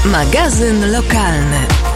Magazyn lokalny.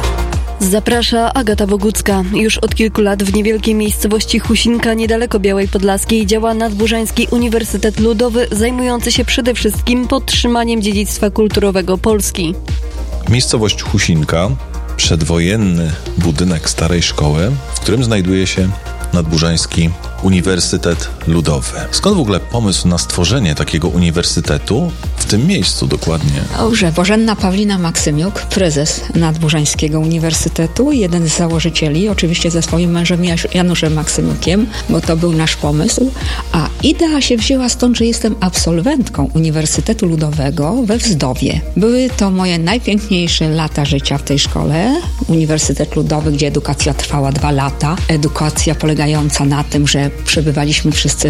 Zaprasza Agata Bogucka. Już od kilku lat w niewielkiej miejscowości Husinka, niedaleko Białej Podlaskiej, działa Nadbużański Uniwersytet Ludowy, zajmujący się przede wszystkim podtrzymaniem dziedzictwa kulturowego Polski. Miejscowość Husinka, przedwojenny budynek starej szkoły, w którym znajduje się Nadbużański Uniwersytet Ludowy. Skąd w ogóle pomysł na stworzenie takiego uniwersytetu w tym miejscu dokładnie? Dobrze, Bożenna Pawlina Maksymiuk, prezes Nadbużańskiego Uniwersytetu, jeden z założycieli, oczywiście ze swoim mężem Januszem Maksymiukiem, bo to był nasz pomysł, a idea się wzięła stąd, że jestem absolwentką Uniwersytetu Ludowego we Wzdowie. Były to moje najpiękniejsze lata życia w tej szkole. Uniwersytet Ludowy, gdzie edukacja trwała 2 lata. Edukacja polegająca na tym, że przebywaliśmy wszyscy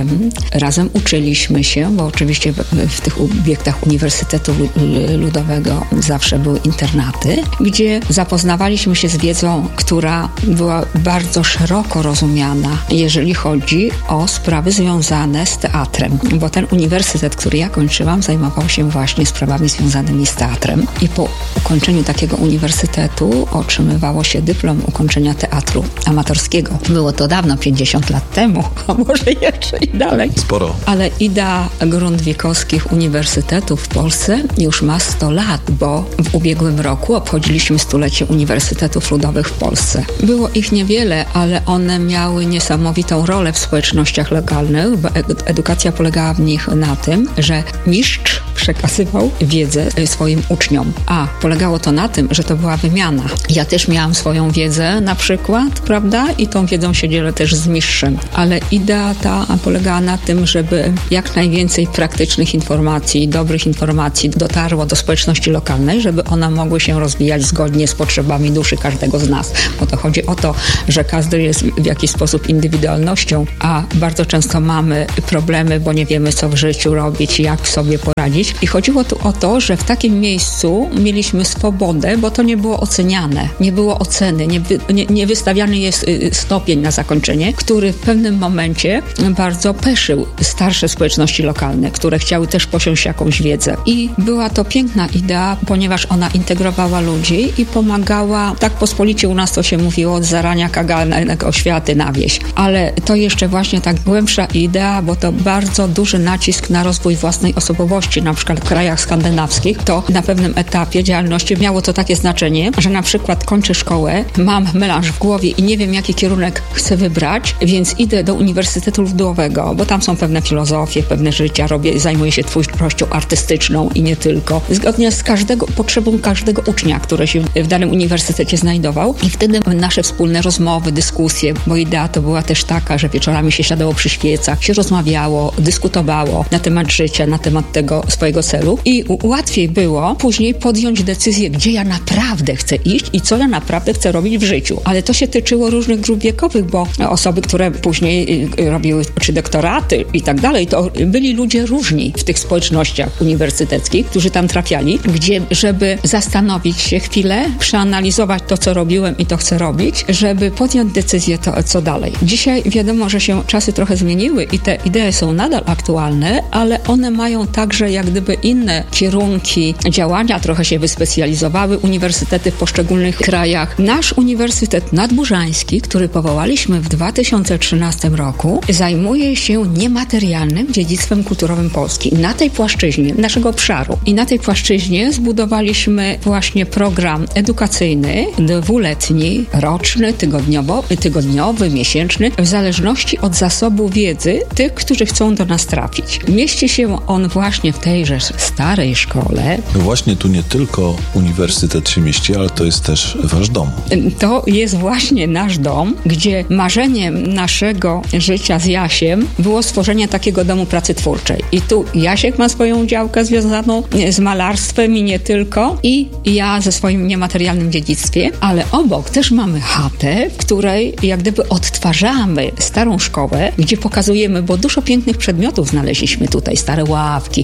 razem uczyliśmy się, bo oczywiście w tych obiektach Uniwersytetu Ludowego zawsze były internaty, gdzie zapoznawaliśmy się z wiedzą, która była bardzo szeroko rozumiana, jeżeli chodzi o sprawy związane z teatrem, bo ten uniwersytet, który ja kończyłam, zajmował się właśnie sprawami związanymi z teatrem i po ukończeniu takiego uniwersytetu otrzymywało się dyplom ukończenia teatru amatorskiego. Było to dawno, 50 lat temu, a może jeszcze i dalej. Sporo. Ale idea grundwikowskich uniwersytetów w Polsce już ma 100 lat, bo w ubiegłym roku obchodziliśmy 100-lecie Uniwersytetów Ludowych w Polsce. Było ich niewiele, ale one miały niesamowitą rolę w społecznościach lokalnych, bo edukacja polegała w nich na tym, że mistrz przekazywał wiedzę swoim uczniom, a polegało to na tym, że to była wymiana. Ja też miałam swoją wiedzę na przykład, prawda? I tą wiedzą się dzielę też z mistrzem. Ale idea ta polegała na tym, żeby jak najwięcej praktycznych informacji, dobrych informacji dotarło do społeczności lokalnej, żeby one mogły się rozwijać zgodnie z potrzebami duszy każdego z nas. Bo to chodzi o to, że każdy jest w jakiś sposób indywidualnością, a bardzo często mamy problemy, bo nie wiemy, co w życiu robić, jak sobie poradzić. I chodziło tu o to, że w takim miejscu mieliśmy swobodę, bo to nie było oceniane, nie było oceny, nie wystawiany jest stopień na zakończenie, który w pewnym momencie bardzo peszył starsze społeczności lokalne, które chciały też posiąść jakąś wiedzę. I była to piękna idea, ponieważ ona integrowała ludzi i pomagała, tak pospolicie u nas to się mówiło, od zarania kaganek oświaty na wieś. Ale to jeszcze właśnie tak głębsza idea, bo to bardzo duży nacisk na rozwój własnej osobowości. Na przykład w krajach skandynawskich to na pewnym etapie działalności miało to takie znaczenie, że na przykład kończę szkołę, mam melanż w głowie i nie wiem, jaki kierunek chcę wybrać, więc idę do Uniwersytetu Ludowego, bo tam są pewne filozofie, pewne życia, zajmuję się twórczością artystyczną i nie tylko. Zgodnie z potrzebą każdego ucznia, który się w danym uniwersytecie znajdował. I wtedy nasze wspólne rozmowy, dyskusje, bo idea to była też taka, że wieczorami się siadało przy świecach, się rozmawiało, dyskutowało na temat życia, na temat tego swojego celu i łatwiej było później podjąć decyzję, gdzie ja naprawdę chcę iść i co ja naprawdę chcę robić w życiu. Ale to się tyczyło różnych grup wiekowych, bo osoby, które później robiły czy doktoraty i tak dalej, to byli ludzie różni w tych społecznościach uniwersyteckich, którzy tam trafiali, gdzie, żeby zastanowić się chwilę, przeanalizować to, co robiłem i to chcę robić, żeby podjąć decyzję, to co dalej. Dzisiaj wiadomo, że się czasy trochę zmieniły i te idee są nadal aktualne, ale one mają także jak gdyby inne kierunki działania, trochę się wyspecjalizowały uniwersytety w poszczególnych krajach. Nasz Uniwersytet Nadbużański, który powołaliśmy w 2013 roku, zajmuje się niematerialnym dziedzictwem kulturowym Polski. Na tej płaszczyźnie, naszego obszaru i na tej płaszczyźnie zbudowaliśmy właśnie program edukacyjny, 2-letni, roczny, tygodniowy, miesięczny, w zależności od zasobu wiedzy tych, którzy chcą do nas trafić. Mieści się on właśnie w tejże starej szkole. No właśnie tu nie tylko uniwersytet się mieści, ale to jest też wasz dom. To jest właśnie nasz dom, gdzie marzeniem naszego życia z Jasiem było stworzenie takiego domu pracy twórczej. I tu Jasiek ma swoją działkę związaną z malarstwem i nie tylko. I ja ze swoim niematerialnym dziedzictwem, ale obok też mamy chatę, w której jak gdyby odtwarzamy starą szkołę, gdzie pokazujemy, bo dużo pięknych przedmiotów znaleźliśmy tutaj, stare ławki, zeszyty,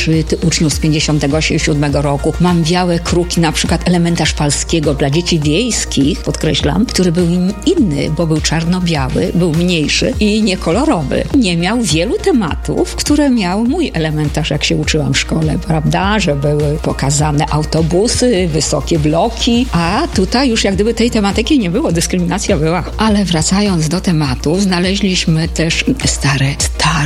zeszyty uczniów z 57 roku. Mam białe kruki, na przykład elementarz Falskiego dla dzieci wiejskich, podkreślam, który był inny, bo był czarno-biały, był mniejszy i niekolorowy. Nie miał wielu tematów, które miał mój elementarz, jak się uczyłam w szkole, prawda, że były pokazane autobusy, wysokie bloki, a tutaj już jak gdyby tej tematyki nie było, dyskryminacja była. Ale wracając do tematów, znaleźliśmy też stare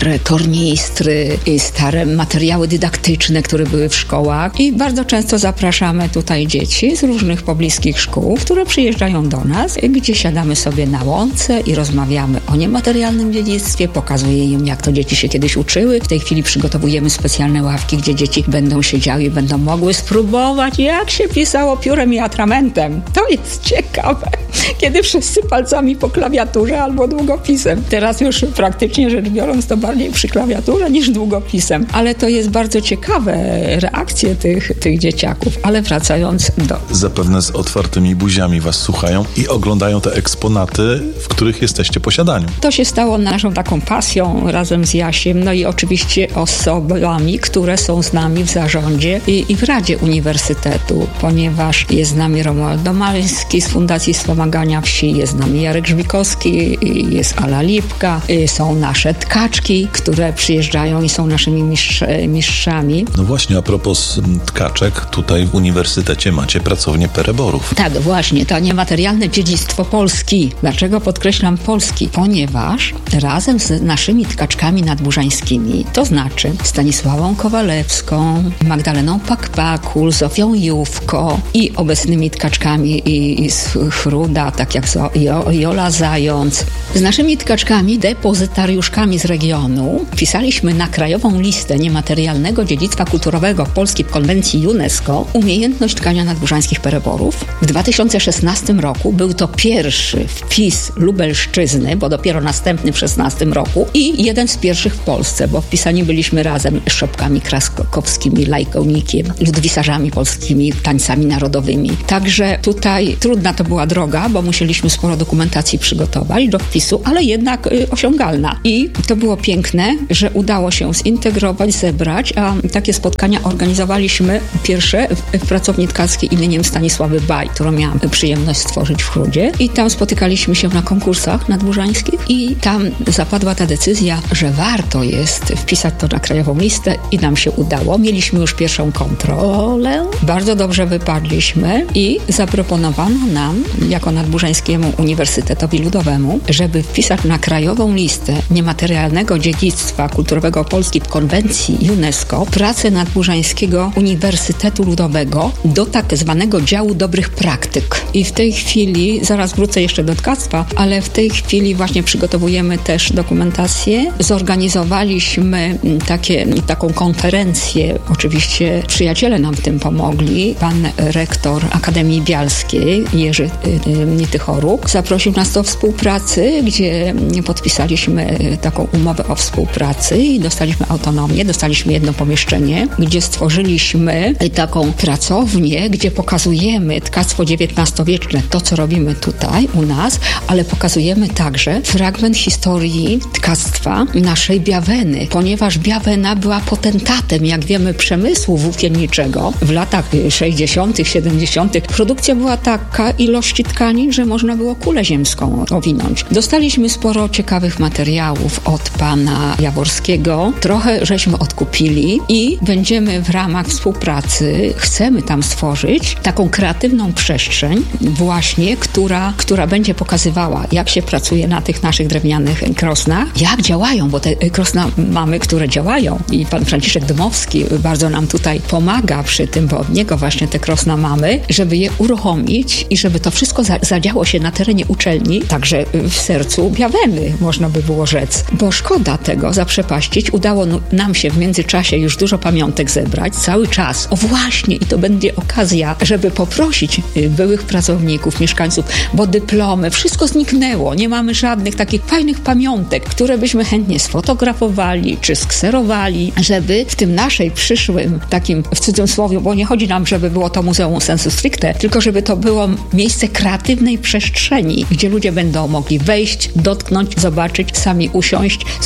tornistry, stare materiały dydaktyczne, które były w szkołach i bardzo często zapraszamy tutaj dzieci z różnych pobliskich szkół, które przyjeżdżają do nas, gdzie siadamy sobie na łące i rozmawiamy o niematerialnym dziedzictwie, pokazuję im, jak to dzieci się kiedyś uczyły. W tej chwili przygotowujemy specjalne ławki, gdzie dzieci będą siedziały i będą mogły spróbować, jak się pisało piórem i atramentem. To jest ciekawe, kiedy wszyscy palcami po klawiaturze albo długopisem. Teraz już praktycznie rzecz biorąc to bardziej przy klawiaturze niż długopisem. Ale to jest bardzo ciekawe reakcje tych dzieciaków. Ale wracając do... Zapewne z otwartymi buziami was słuchają i oglądają te eksponaty, w których jesteście posiadaniu. To się stało naszą taką pasją razem z Jasiem, no i oczywiście osobami, które są z nami w zarządzie i w Radzie Uniwersytetu, ponieważ jest z nami Romuald Domański z Fundacji Wspomagania Wsi, jest z nami Jarek Żbikowski, jest Ala Lipka, są nasze tkaczki, które przyjeżdżają i są naszymi mistrzami. No właśnie, a propos tkaczek, tutaj w uniwersytecie macie pracownię pereborów. Tak, właśnie, to niematerialne dziedzictwo Polski. Dlaczego podkreślam Polski? Ponieważ razem z naszymi tkaczkami nadburzańskimi, to znaczy Stanisławą Kowalewską, Magdaleną Pakpakul, Zofią Jówko i obecnymi tkaczkami i z Chruda, tak jak Jola Zając. Z naszymi tkaczkami, depozytariuszkami z regionu wpisaliśmy na krajową listę niematerialnego dziedzictwa kulturowego Polski w konwencji UNESCO umiejętność tkania nadburzańskich pereborów. W 2016 roku był to pierwszy wpis Lubelszczyzny, bo dopiero następny w 2016 roku i jeden z pierwszych w Polsce, bo wpisani byliśmy razem z Szopkami Kraskowskimi, Lajkołnikiem, ludwisarzami polskimi, tańcami narodowymi. Także tutaj trudna to była droga, bo musieliśmy sporo dokumentacji przygotować do wpisu, ale jednak osiągalna. I to było piękne, że udało się zintegrować, zebrać, a takie spotkania organizowaliśmy pierwsze w pracowni tkackiej imieniem Stanisławy Baj, którą miałam przyjemność stworzyć w Chrudzie i tam spotykaliśmy się na konkursach nadburzańskich i tam zapadła ta decyzja, że warto jest wpisać to na krajową listę i nam się udało. Mieliśmy już pierwszą kontrolę, bardzo dobrze wypadliśmy i zaproponowano nam, jako Nadburzańskiemu Uniwersytetowi Ludowemu, żeby wpisać na krajową listę niematerialnego dziedzictwa kulturowego Polski w konwencji UNESCO pracę Nadburzańskiego Uniwersytetu Ludowego do tak zwanego działu dobrych praktyk. I w tej chwili, zaraz wrócę jeszcze do tkactwa, ale w tej chwili właśnie przygotowujemy też dokumentację. Zorganizowaliśmy taką konferencję. Oczywiście przyjaciele nam w tym pomogli. Pan rektor Akademii Bialskiej, Jerzy Nitychoruk, zaprosił nas do współpracy, gdzie podpisaliśmy taką umowę o współpracy i dostaliśmy autonomię, dostaliśmy jedno pomieszczenie, gdzie stworzyliśmy taką pracownię, gdzie pokazujemy tkactwo XIX-wieczne, to co robimy tutaj u nas, ale pokazujemy także fragment historii tkactwa naszej Biaweny, ponieważ Biawena była potentatem, jak wiemy, przemysłu włókienniczego w latach 60., 70. Produkcja była taka ilości tkanin, że można było kulę ziemską owinąć. Dostaliśmy sporo ciekawych materiałów od pana Jaworskiego. Trochę żeśmy odkupili i będziemy w ramach współpracy, chcemy tam stworzyć taką kreatywną przestrzeń właśnie, która będzie pokazywała, jak się pracuje na tych naszych drewnianych krosnach, jak działają, bo te krosna mamy, które działają i pan Franciszek Dymowski bardzo nam tutaj pomaga przy tym, bo od niego właśnie te krosna mamy, żeby je uruchomić i żeby to wszystko zadziało się na terenie uczelni, także w sercu Biaweny, można by było rzec. Bo szkoda tego zaprzepaścić. Udało nam się w międzyczasie już dużo pamiątek zebrać, cały czas. O właśnie, i to będzie okazja, żeby poprosić byłych pracowników, mieszkańców, bo dyplomy, wszystko zniknęło. Nie mamy żadnych takich fajnych pamiątek, które byśmy chętnie sfotografowali czy skserowali, żeby w tym naszej przyszłym takim, w cudzysłowie, bo nie chodzi nam, żeby było to muzeum sensu stricte, tylko żeby to było miejsce kreatywnej przestrzeni, gdzie ludzie będą mogli wejść, dotknąć, zobaczyć, sami usiąść,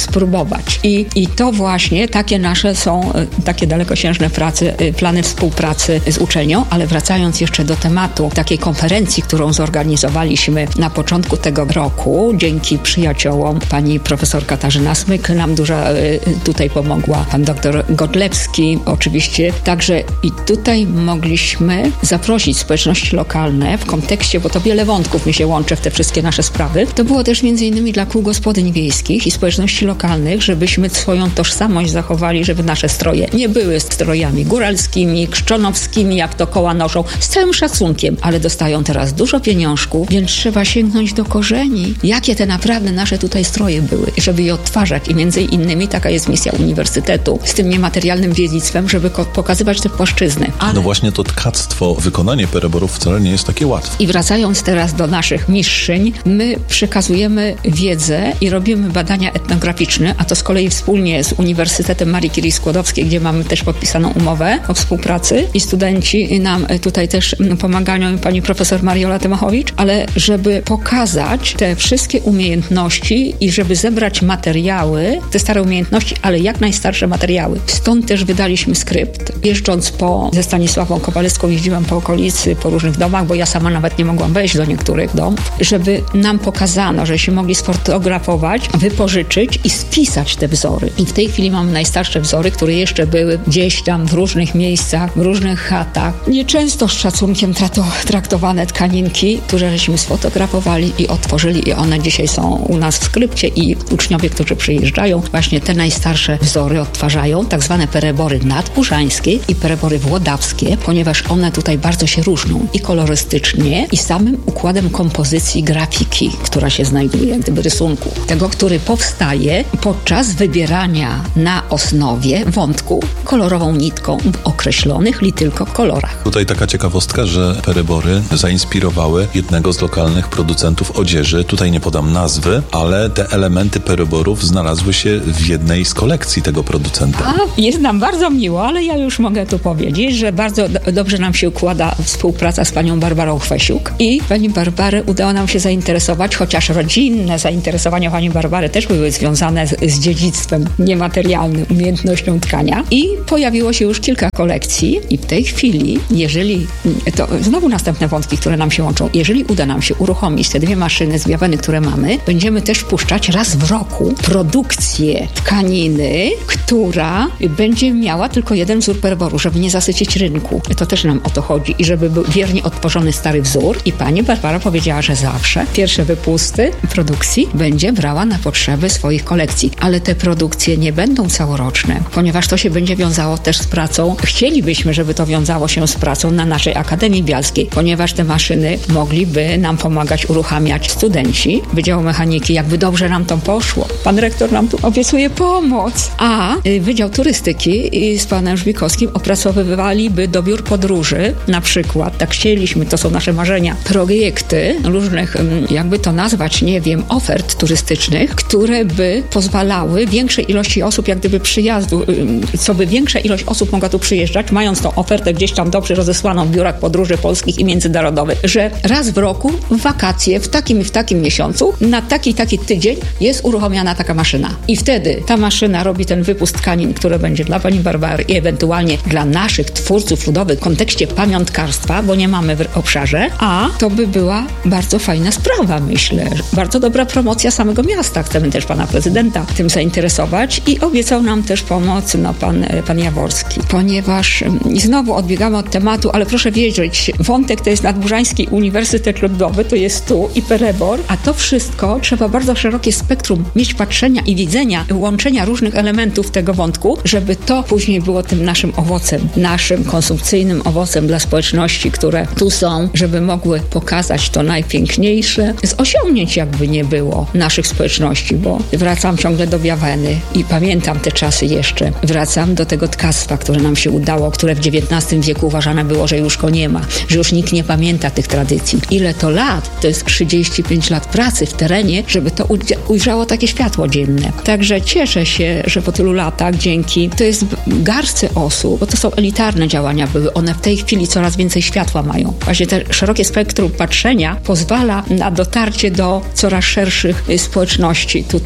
spróbować. I to właśnie takie nasze są takie dalekosiężne plany współpracy z uczelnią, ale wracając jeszcze do tematu takiej konferencji, którą zorganizowaliśmy na początku tego roku, dzięki przyjaciołom, pani profesor Katarzyna Smyk nam dużo tutaj pomogła, pan doktor Godlewski oczywiście, także i tutaj mogliśmy zaprosić społeczności lokalne w kontekście, bo to wiele wątków mi się łączy w te wszystkie nasze sprawy. To było też między innymi dla kół gospodyń wiejskich i społeczności lokalnych, żebyśmy swoją tożsamość zachowali, żeby nasze stroje nie były strojami góralskimi, krzczonowskimi, jak to koła noszą, z całym szacunkiem, ale dostają teraz dużo pieniążków, więc trzeba sięgnąć do korzeni, jakie te naprawdę nasze tutaj stroje były, żeby je odtwarzać i między innymi taka jest misja uniwersytetu z tym niematerialnym dziedzictwem, żeby pokazywać te płaszczyzny. No właśnie to tkactwo, wykonanie pereborów wcale nie jest takie łatwe. I wracając teraz do naszych mistrzyń, my przekazujemy wiedzę i robimy badania etnograficzne, a to z kolei wspólnie z Uniwersytetem Marii Curie Skłodowskiej, gdzie mamy też podpisaną umowę o współpracy i studenci nam tutaj też pomagają, pani profesor Mariola Tymachowicz, ale żeby pokazać te wszystkie umiejętności i żeby zebrać materiały, te stare umiejętności, ale jak najstarsze materiały. Stąd też wydaliśmy skrypt. Jeżdżąc ze Stanisławą Kowalewską jeździłam po okolicy, po różnych domach, bo ja sama nawet nie mogłam wejść do niektórych domów, żeby nam pokazano, że się mogli sfotografować, wypożyczyć i spisać te wzory. I w tej chwili mamy najstarsze wzory, które jeszcze były gdzieś tam w różnych miejscach, w różnych chatach. Nieczęsto z szacunkiem traktowane tkaninki, które żeśmy sfotografowali i otworzyli i one dzisiaj są u nas w skrypcie i uczniowie, którzy przyjeżdżają, właśnie te najstarsze wzory odtwarzają, tak zwane perebory nadburzańskie i perebory włodawskie, ponieważ one tutaj bardzo się różnią i kolorystycznie, i samym układem kompozycji grafiki, która się znajduje, gdyby rysunku, tego, który powstaje podczas wybierania na osnowie wątku kolorową nitką w określonych li tylko kolorach. Tutaj taka ciekawostka, że perebory zainspirowały jednego z lokalnych producentów odzieży. Tutaj nie podam nazwy, ale te elementy pereborów znalazły się w jednej z kolekcji tego producenta. Jest nam bardzo miło, ale ja już mogę tu powiedzieć, że bardzo dobrze nam się układa współpraca z panią Barbarą Chwesiuk i pani Barbary udało nam się zainteresować, chociaż rodzinne zainteresowania pani Barbary też były związane z dziedzictwem niematerialnym, umiejętnością tkania i pojawiło się już kilka kolekcji i w tej chwili, jeżeli, to znowu następne wątki, które nam się łączą, jeżeli uda nam się uruchomić te dwie maszyny z Biaweny, które mamy, będziemy też wpuszczać raz w roku produkcję tkaniny, która będzie miała tylko jeden wzór pereboru, żeby nie zasycić rynku. To też nam o to chodzi i żeby był wiernie odtworzony stary wzór i pani Barbara powiedziała, że zawsze pierwsze wypusty produkcji będzie brała na potrzeby swoich kolekcji, ale te produkcje nie będą całoroczne, ponieważ to się będzie wiązało też z pracą. Chcielibyśmy, żeby to wiązało się z pracą na naszej Akademii Bialskiej, ponieważ te maszyny mogliby nam pomagać uruchamiać studenci Wydziału Mechaniki, jakby dobrze nam to poszło. Pan rektor nam tu obiecuje pomoc, a Wydział Turystyki z panem Żbikowskim opracowywaliby do biur podróży, na przykład, tak chcieliśmy, to są nasze marzenia, projekty różnych, jakby to nazwać, nie wiem, ofert turystycznych, które by pozwalały większej ilości osób, jak gdyby przyjazdu, co by większa ilość osób mogła tu przyjeżdżać, mając tą ofertę gdzieś tam dobrze rozesłaną w biurach podróży polskich i międzynarodowych, że raz w roku, w wakacje, w takim i w takim miesiącu, na taki tydzień jest uruchomiona taka maszyna. I wtedy ta maszyna robi ten wypust tkanin, które będzie dla pani Barbary i ewentualnie dla naszych twórców ludowych w kontekście pamiątkarstwa, bo nie mamy w obszarze, a to by była bardzo fajna sprawa, myślę. Bardzo dobra promocja samego miasta. Chcemy też pana prezydenta tym zainteresować i obiecał nam też pomoc pan Jaworski. Ponieważ znowu odbiegamy od tematu, ale proszę wiedzieć, wątek to jest Nadburzański Uniwersytet Ludowy, to jest tu i perebor, a to wszystko trzeba bardzo szerokie spektrum mieć patrzenia i widzenia, łączenia różnych elementów tego wątku, żeby to później było tym naszym owocem, naszym konsumpcyjnym owocem dla społeczności, które tu są, żeby mogły pokazać to najpiękniejsze z osiągnięć, jakby nie było naszych społeczności, bo wracam ciągle do Biaweny i pamiętam te czasy jeszcze. Wracam do tego tkactwa, które nam się udało, które w XIX wieku uważane było, że już go nie ma, że już nikt nie pamięta tych tradycji. Ile to lat? To jest 35 lat pracy w terenie, żeby to ujrzało takie światło dzienne. Także cieszę się, że po tylu latach to jest garstce osób, bo to są elitarne działania były, one w tej chwili coraz więcej światła mają. Właśnie te szerokie spektrum patrzenia pozwala na dotarcie do coraz szerszych społeczności tutaj naszych.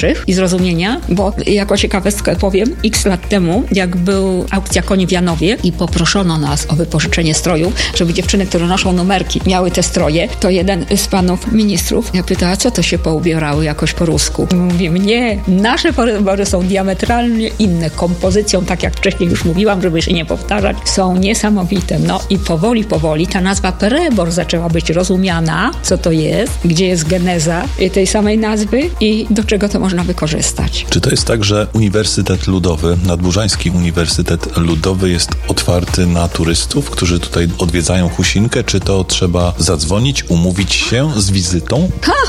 starszych i zrozumienia, bo jako ciekawostkę powiem, x lat temu, jak był aukcja koni w Janowie i poproszono nas o wypożyczenie strojów, żeby dziewczyny, które noszą numerki, miały te stroje, to jeden z panów ministrów ja pytała, co to się poubierały jakoś po rusku. Mówi, nie, nasze perybory są diametralnie inne, kompozycją, tak jak wcześniej już mówiłam, żeby się nie powtarzać, są niesamowite. No i powoli ta nazwa perybor zaczęła być rozumiana, co to jest, gdzie jest geneza tej samej nazwy i do czego to można wykorzystać. Czy to jest tak, że Uniwersytet Ludowy, Nadburzański Uniwersytet Ludowy jest otwarty na turystów, którzy tutaj odwiedzają Husinkę? Czy to trzeba zadzwonić, umówić się z wizytą?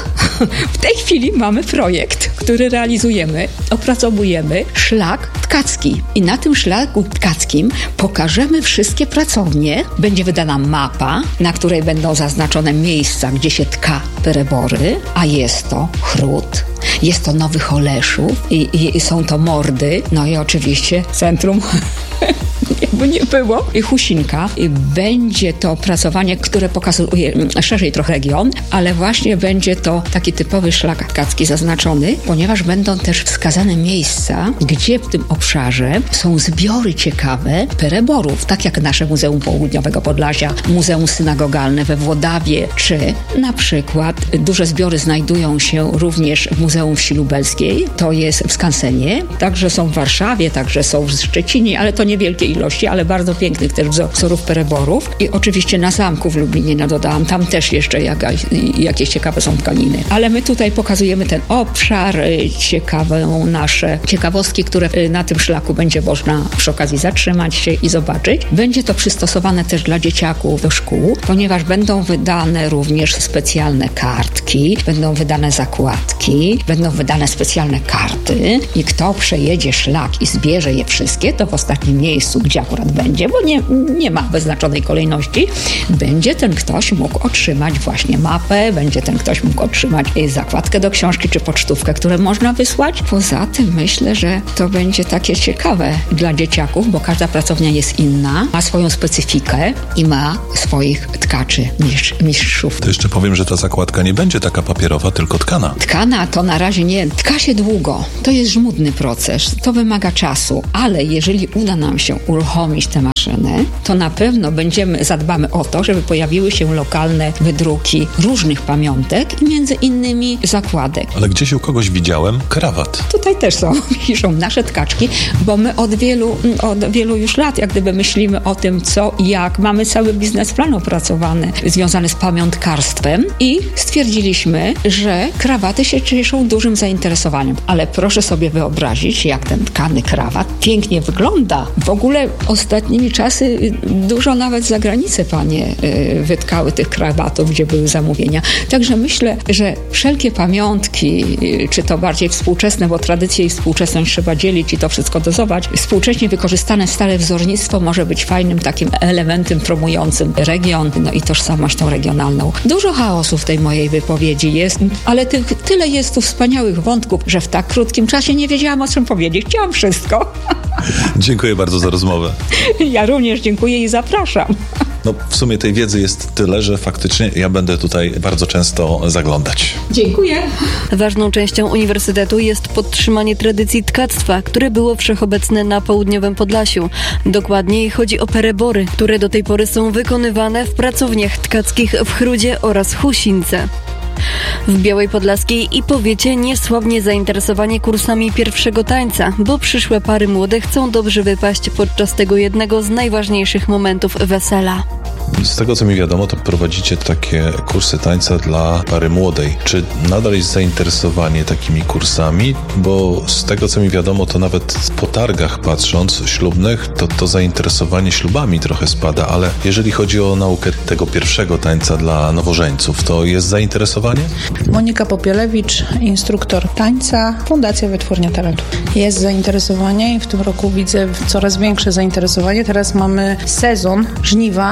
W tej chwili mamy projekt, który realizujemy, opracowujemy szlak tkacki. I na tym szlaku tkackim pokażemy wszystkie pracownie. Będzie wydana mapa, na której będą zaznaczone miejsca, gdzie się tka perebory, a jest to Chrud, jest to Nowy Holeszów i są to Mordy, no i oczywiście centrum jakby nie było. I Husinka. I będzie to opracowanie, które pokazuje szerzej trochę region, ale właśnie będzie to taki typowy szlak tkacki zaznaczony, ponieważ będą też wskazane miejsca, gdzie w tym obszarze są zbiory ciekawe pereborów, tak jak nasze Muzeum Południowego Podlasia, Muzeum Synagogalne we Włodawie, czy na przykład duże zbiory znajdują się również w Muzeum Wsi Lubelskiej, to jest w Skansenie, także są w Warszawie, także są w Szczecinie, ale to niewielkie ilości, ale bardzo pięknych też wzorów pereborów. I oczywiście na zamku w Lublinie dodałam, tam też jeszcze jakieś ciekawe są tkaniny. Ale my tutaj pokazujemy ten obszar, ciekawe nasze ciekawostki, które na tym szlaku będzie można przy okazji zatrzymać się i zobaczyć. Będzie to przystosowane też dla dzieciaków do szkół, ponieważ będą wydane również specjalne kartki, będą wydane zakładki, będą wydane specjalne karty i kto przejedzie szlak i zbierze je wszystkie, to w ostatnim miejscu, gdzie akurat będzie, bo nie ma wyznaczonej kolejności, będzie ten ktoś mógł otrzymać właśnie mapę, będzie ten ktoś mógł otrzymać zakładkę do książki czy pocztówkę, które można wysłać. Poza tym myślę, że to będzie takie ciekawe dla dzieciaków, bo każda pracownia jest inna, ma swoją specyfikę i ma swoich tkaczy, mistrzów. To jeszcze powiem, że ta zakładka nie będzie taka papierowa, tylko tkana. Tkana to na razie nie. Tka się długo. To jest żmudny proces. To wymaga czasu, ale jeżeli uda nam się uruchomić tę maszynę, to na pewno zadbamy o to, żeby pojawiły się lokalne wydruki różnych pamiątek i między innymi zakładek. Ale gdzieś u kogoś widziałem krawat. Tutaj też piszą nasze tkaczki, bo my od wielu już lat jak gdyby myślimy o tym, co i jak. Mamy cały biznesplan opracowany, związany z pamiątkarstwem i stwierdziliśmy, że krawaty się cieszą dużym zainteresowaniem. Ale proszę sobie wyobrazić, jak ten tkany krawat pięknie wygląda. W ogóle ostatnimi czasy dużo nawet za granicę panie wytkały tych krawatów, gdzie były zamówienia. Także myślę, że wszelkie pamiątki, czy to bardziej współczesne, bo tradycję i współczesność trzeba dzielić i to wszystko dozować, współcześnie wykorzystane stare wzornictwo może być fajnym takim elementem promującym region, no i tożsamość tą regionalną. Dużo chaosu w tej mojej wypowiedzi jest, ale tyle jest tu wspaniałych wątków, że w tak krótkim czasie nie wiedziałam, o czym powiedzieć. Chciałam wszystko. Dziękuję bardzo za rozmowę. Ja również dziękuję i zapraszam. No, w sumie tej wiedzy jest tyle, że faktycznie ja będę tutaj bardzo często zaglądać. Dziękuję. Ważną częścią uniwersytetu jest podtrzymanie tradycji tkactwa, które było wszechobecne na południowym Podlasiu. Dokładniej chodzi o perebory, które do tej pory są wykonywane w pracowniach tkackich w Chrudzie oraz Husince. W Białej Podlaskiej i powiecie niesławnie zainteresowanie kursami pierwszego tańca, bo przyszłe pary młode chcą dobrze wypaść podczas tego jednego z najważniejszych momentów wesela. Z tego, co mi wiadomo, to prowadzicie takie kursy tańca dla pary młodej. Czy nadal jest zainteresowanie takimi kursami? Bo z tego, co mi wiadomo, to nawet po targach patrząc ślubnych, to zainteresowanie ślubami trochę spada, ale jeżeli chodzi o naukę tego pierwszego tańca dla nowożeńców, to jest zainteresowanie? Monika Popielewicz, instruktor tańca, Fundacja Wytwórnia Talentów. Jest zainteresowanie i w tym roku widzę coraz większe zainteresowanie. Teraz mamy sezon żniwa, tak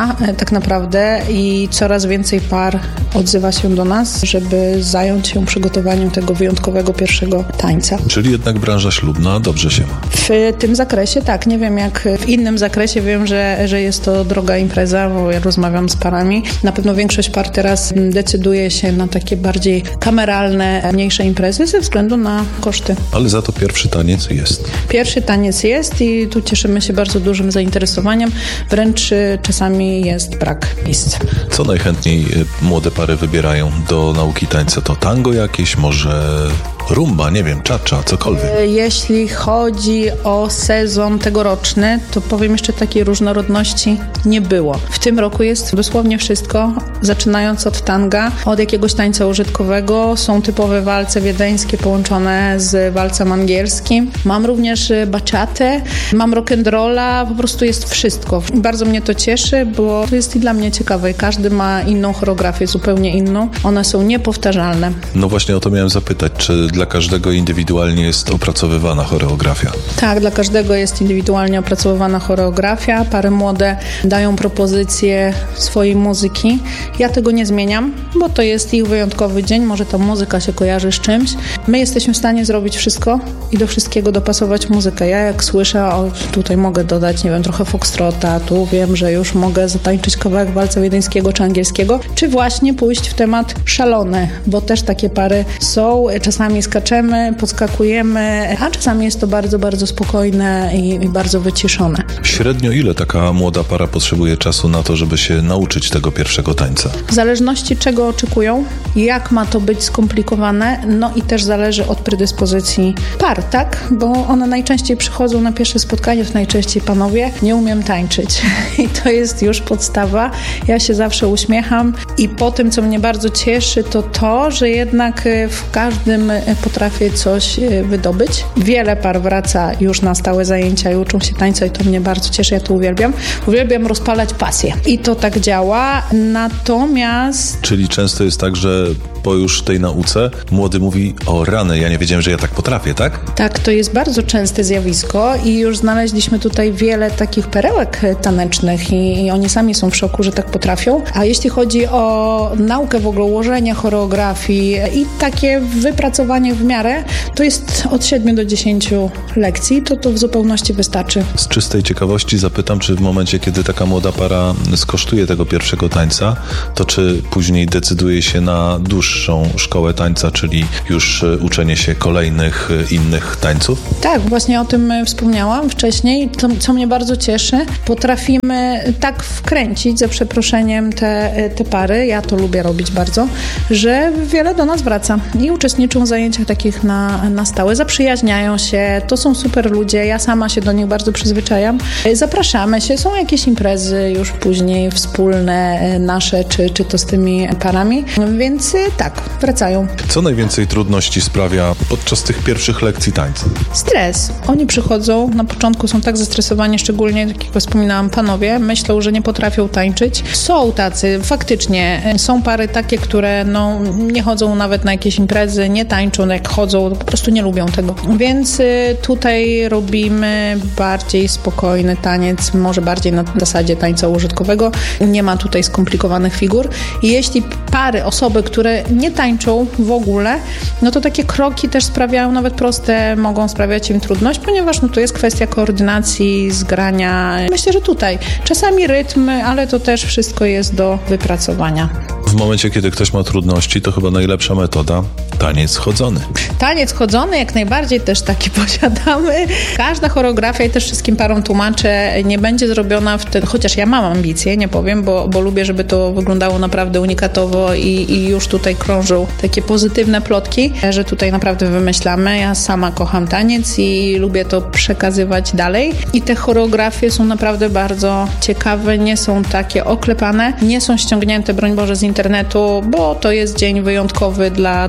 tak naprawdę i coraz więcej par odzywa się do nas, żeby zająć się przygotowaniem tego wyjątkowego pierwszego tańca. Czyli jednak branża ślubna dobrze się ma. W tym zakresie tak, nie wiem jak w innym zakresie, wiem, że jest to droga impreza, bo ja rozmawiam z parami. Na pewno większość par teraz decyduje się na takie bardziej kameralne, mniejsze imprezy ze względu na koszty. Ale za to pierwszy taniec jest. Pierwszy taniec jest i tu cieszymy się bardzo dużym zainteresowaniem, wręcz czasami jest brak miejsc. Co najchętniej młode pary wybierają do nauki tańca? To tango jakieś, może rumba, nie wiem, cha-cha, cokolwiek. Jeśli chodzi o sezon tegoroczny, to powiem jeszcze takiej różnorodności nie było. W tym roku jest dosłownie wszystko, zaczynając od tanga, od jakiegoś tańca użytkowego. Są typowe walce wiedeńskie połączone z walcem angielskim. Mam również bachatę, mam rock'n'rolla, po prostu jest wszystko. Bardzo mnie to cieszy, bo to jest i dla mnie ciekawe. Każdy ma inną choreografię, zupełnie inną. One są niepowtarzalne. No właśnie o to miałem zapytać, czy dla każdego indywidualnie jest opracowywana choreografia? Tak, dla każdego jest indywidualnie opracowywana choreografia. Pary młode dają propozycje swojej muzyki. Ja tego nie zmieniam, bo to jest ich wyjątkowy dzień. Może ta muzyka się kojarzy z czymś. My jesteśmy w stanie zrobić wszystko i do wszystkiego dopasować muzykę. Ja jak słyszę, tutaj mogę dodać, nie wiem, trochę foxtrota, tu wiem, że już mogę zatańczyć kawałek walca wiedeńskiego czy angielskiego, czy właśnie pójść w temat szalony, bo też takie pary są. Czasami skaczemy, podskakujemy, a czasami jest to bardzo, bardzo spokojne i bardzo wyciszone. Średnio ile taka młoda para potrzebuje czasu na to, żeby się nauczyć tego pierwszego tańca? W zależności czego oczekują, jak ma to być skomplikowane, no i też zależy od predyspozycji par, tak? Bo one najczęściej przychodzą na pierwsze spotkanie, to najczęściej panowie, nie umiem tańczyć. I to jest już podstawa. Ja się zawsze uśmiecham i po tym, co mnie bardzo cieszy, to, że jednak w każdym potrafię coś wydobyć. Wiele par wraca już na stałe zajęcia i uczą się tańca i to mnie bardzo cieszy, ja to uwielbiam. Uwielbiam rozpalać pasję. I to tak działa, natomiast... Czyli często jest tak, że po już tej nauce młody mówi: o rany, ja nie wiedziałem, że ja tak potrafię, tak? Tak, to jest bardzo częste zjawisko i już znaleźliśmy tutaj wiele takich perełek tanecznych i oni sami są w szoku, że tak potrafią. A jeśli chodzi o naukę w ogóle, ułożenie choreografii i takie wypracowanie w miarę, to jest od 7 do 10 lekcji, to w zupełności wystarczy. Z czystej ciekawości zapytam, czy w momencie, kiedy taka młoda para skosztuje tego pierwszego tańca, to czy później decyduje się na dłuższą szkołę tańca, czyli już uczenie się kolejnych innych tańców? Tak, właśnie o tym wspomniałam wcześniej. To, co mnie bardzo cieszy, potrafimy tak wkręcić, za przeproszeniem, te pary, ja to lubię robić bardzo, że wiele do nas wraca i uczestniczą w zajęciach takich na stałe, zaprzyjaźniają się, to są super ludzie, ja sama się do nich bardzo przyzwyczajam. Zapraszamy się, są jakieś imprezy już później wspólne nasze, czy to z tymi parami, więc tak, wracają. Co najwięcej trudności sprawia podczas tych pierwszych lekcji tańca? Stres. Oni przychodzą, na początku są tak zestresowani, szczególnie, tak jak wspominałam, panowie, myślą, że nie potrafią tańczyć. Są tacy, faktycznie, są pary takie, które nie chodzą nawet na jakieś imprezy, nie tańczą, jak chodzą, to po prostu nie lubią tego. Więc tutaj robimy bardziej spokojny taniec, może bardziej na zasadzie tańca użytkowego. Nie ma tutaj skomplikowanych figur. I jeśli pary, osoby, które nie tańczą w ogóle, no to takie kroki też sprawiają, nawet proste, mogą sprawiać im trudność, ponieważ to jest kwestia koordynacji, zgrania. Myślę, że tutaj czasami rytm, ale to też wszystko jest do wypracowania. W momencie, kiedy ktoś ma trudności, to chyba najlepsza metoda taniec chodzony. Taniec chodzony jak najbardziej też taki posiadamy. Każda choreografia i też wszystkim parom tłumaczę, nie będzie zrobiona chociaż ja mam ambicje, nie powiem, bo lubię, żeby to wyglądało naprawdę unikatowo i już tutaj krążą takie pozytywne plotki, że tutaj naprawdę wymyślamy. Ja sama kocham taniec i lubię to przekazywać dalej i te choreografie są naprawdę bardzo ciekawe, nie są takie oklepane, nie są ściągnięte, broń Boże, z internetu, bo to jest dzień wyjątkowy dla każdej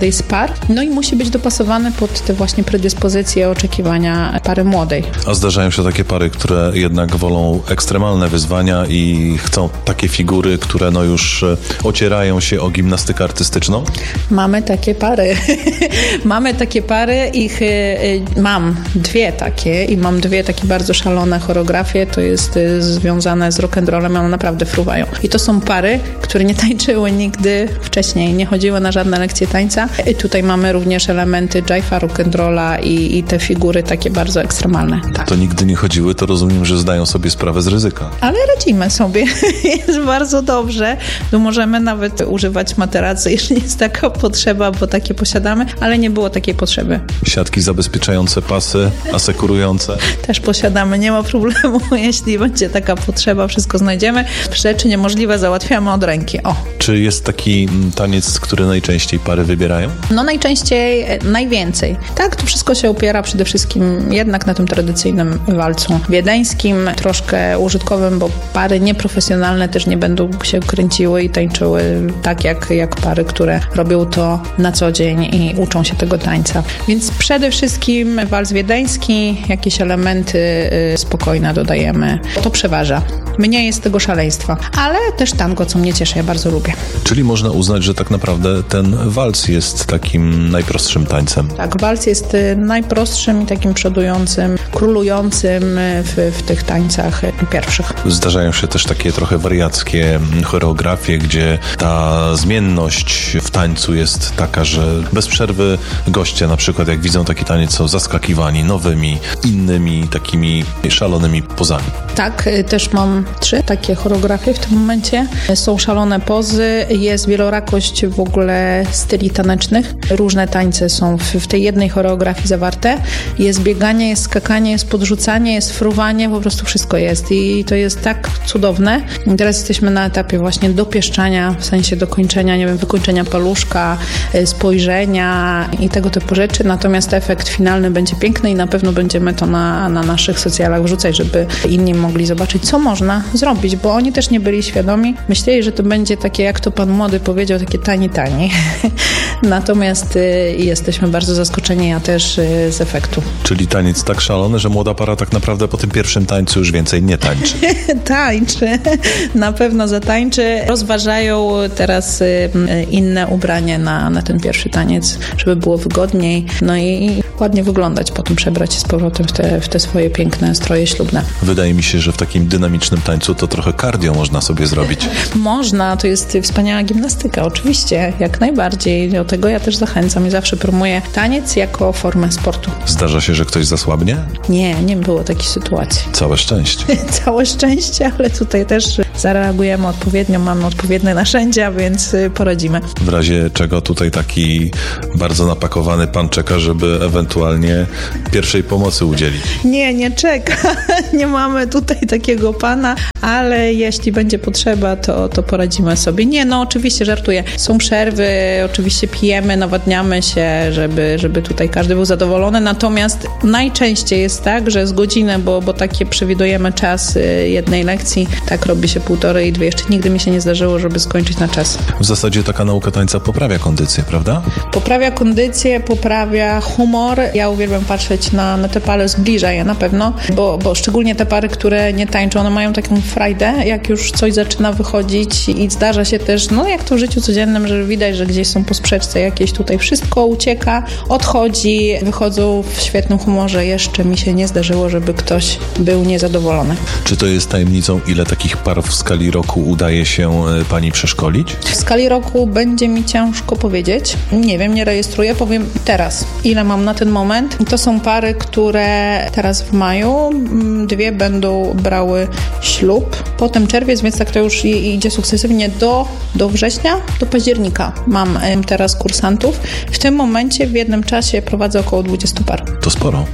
każdej z par. No i musi być dopasowany pod te właśnie predyspozycje, oczekiwania pary młodej. A zdarzają się takie pary, które jednak wolą ekstremalne wyzwania i chcą takie figury, które no już ocierają się o gimnastykę artystyczną? Mamy takie pary. Mamy takie pary, mam dwie takie i mam dwie takie bardzo szalone choreografie, to jest związane z rock'n'rollem, one naprawdę fruwają. I to są pary, które nie tańczyły nigdy wcześniej, nie chodziły na żadne lekcje tańca. I tutaj mamy również elementy jive'a, rock'n'rolla i te figury takie bardzo ekstremalne. Tak. To nigdy nie chodziły, to rozumiem, że zdają sobie sprawę z ryzyka. Ale radzimy sobie. Jest bardzo dobrze. Tu możemy nawet używać materacy, jeśli jest taka potrzeba, bo takie posiadamy, ale nie było takiej potrzeby. Siatki zabezpieczające pasy, asekurujące? Też posiadamy, nie ma problemu. Jeśli będzie taka potrzeba, wszystko znajdziemy. Rzeczy niemożliwe załatwiamy od ręki. O. Czy jest taki taniec, który najczęściej pary wybierają? No najczęściej, najwięcej. Tak, to wszystko się opiera przede wszystkim jednak na tym tradycyjnym walcu wiedeńskim, troszkę użytkowym, bo pary nieprofesjonalne też nie będą się kręciły i tańczyły tak jak pary, które robią to na co dzień i uczą się tego tańca. Więc przede wszystkim walc wiedeński, jakieś elementy spokojne dodajemy. To przeważa. Mniej jest tego szaleństwa, ale też tango, co mnie cieszy, ja bardzo lubię. Czyli można uznać, że tak naprawdę ten walc jest takim najprostszym tańcem. Tak, walc jest najprostszym i takim przodującym, królującym w tych tańcach pierwszych. Zdarzają się też takie trochę wariackie choreografie, gdzie ta zmienność w tańcu jest taka, że bez przerwy goście, na przykład jak widzą taki taniec, są zaskakiwani nowymi, innymi takimi szalonymi pozami. Tak, też mam 3 takie choreografie w tym momencie. Są szalone pozy, jest wielorakość w ogóle styli tanecznych. Różne tańce są w tej jednej choreografii zawarte. Jest bieganie, jest skakanie, jest podrzucanie, jest fruwanie, po prostu wszystko jest i to jest tak cudowne. I teraz jesteśmy na etapie właśnie dopieszczania, w sensie dokończenia, nie wiem, wykończenia paluszka, spojrzenia i tego typu rzeczy, natomiast efekt finalny będzie piękny i na pewno będziemy to na naszych socjalach wrzucać, żeby inni mogli zobaczyć, co można zrobić, bo oni też nie byli świadomi. Myśleli, że to będzie takie, jak to pan młody powiedział, takie tani. Natomiast jesteśmy bardzo zaskoczeni, ja też z efektu. Czyli taniec tak szalony, że młoda para tak naprawdę po tym pierwszym tańcu już więcej nie tańczy. Tańczy. Na pewno zatańczy. Rozważają teraz inne ubranie na ten pierwszy taniec, żeby było wygodniej, no i ładnie wyglądać, potem przebrać się z powrotem w te swoje piękne stroje ślubne. Wydaje mi się, że w takim dynamicznym tańcu to trochę cardio można sobie zrobić. Można, to jest wspaniała gimnastyka, oczywiście, jak najbardziej. Do tego ja też zachęcam i zawsze promuję taniec jako formę sportu. Zdarza się, że ktoś zasłabnie? Nie było takiej sytuacji. Całe szczęście. Całe szczęście, ale tutaj też zareagujemy odpowiednio, mamy odpowiednie narzędzia, więc poradzimy. W razie czego tutaj taki bardzo napakowany pan czeka, żeby ewentualnie pierwszej pomocy udzielić. Nie czeka. Nie mamy tutaj takiego pana, ale jeśli będzie potrzeba, to poradzimy sobie. Oczywiście żartuję. Są przerwy, oczywiście pijemy, nawadniamy się, żeby tutaj każdy był zadowolony, natomiast najczęściej jest tak, że z godziny, bo takie przewidujemy czas jednej lekcji, tak robi się 1,5 i 2. Jeszcze nigdy mi się nie zdarzyło, żeby skończyć na czas. W zasadzie taka nauka tańca poprawia kondycję, prawda? Poprawia kondycję, poprawia humor. Ja uwielbiam patrzeć na te pary, zbliża je na pewno, bo szczególnie te pary, które nie tańczą, one mają taką frajdę, jak już coś zaczyna wychodzić i zdarza się też, jak to w życiu codziennym, że widać, że gdzieś są po sprzeczce jakieś tutaj wszystko ucieka, odchodzi, wychodzą w świetnym humorze. Jeszcze mi się nie zdarzyło, żeby ktoś był niezadowolony. Czy to jest tajemnicą, ile takich par w skali roku udaje się pani przeszkolić? W skali roku będzie mi ciężko powiedzieć. Nie wiem, nie rejestruję, powiem teraz, ile mam na ten moment. To są pary, które teraz w maju, 2 będą brały ślub, potem czerwiec, więc tak to już idzie sukcesywnie do września, do października. Mam teraz kursantów. W tym momencie w jednym czasie prowadzę około 20 par. To sporo.